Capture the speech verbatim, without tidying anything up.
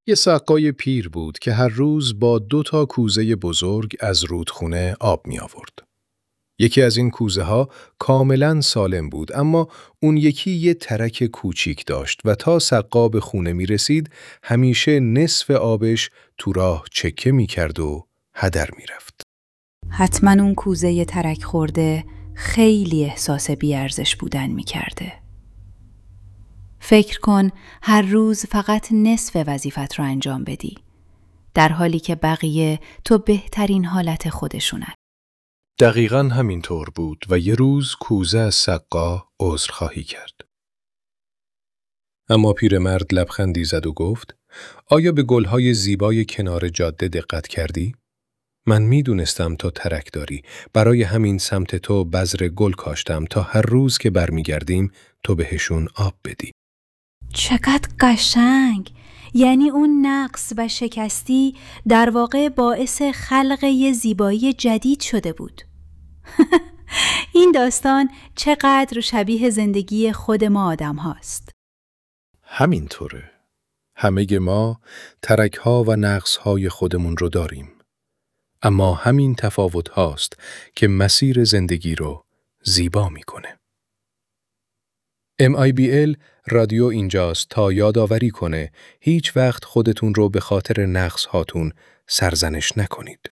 یه سقای پیر بود که هر روز با دو تا کوزه بزرگ از رودخونه آب می آورد. یکی از این کوزه ها کاملا سالم بود، اما اون یکی یه ترک کوچیک داشت و تا سقا به خونه می رسید همیشه نصف آبش تو راه چکه می کرد و هدر می رفت. حتما اون کوزه ترک خورده خیلی احساس بیارزش بودن می کرده. فکر کن هر روز فقط نصف وظیفت رو انجام بدی، در حالی که بقیه تو بهترین حالت خودشونن. دقیقاً همینطور بود و یه روز کوزه از سقا عذرخواهی کرد. اما پیرمرد لبخندی زد و گفت: آیا به گلهای زیبای کنار جاده دقت کردی؟ من میدونستم تو ترک داری، برای همین سمت تو بذر گل کاشتم تا هر روز که برمیگردیم تو بهشون آب بدی. چقدر قشنگ! یعنی اون نقص و شکستی در واقع باعث خلق یه زیبایی جدید شده بود. این داستان چقدر شبیه زندگی خود ما آدم هاست. همینطوره. همه ما ترک ها و نقص های خودمون رو داریم. اما همین تفاوت هاست که مسیر زندگی رو زیبا میکنه. ام آی بی ال رادیو اینجاست تا یادآوری کنه هیچ وقت خودتون رو به خاطر نقص هاتون سرزنش نکنید.